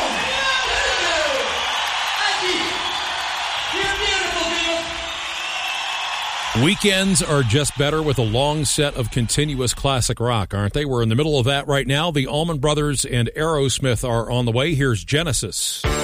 Weekends are just better with a long set of continuous classic rock, aren't they? We're in the middle of that right now. The Allman Brothers and Aerosmith are on the way. Here's Genesis.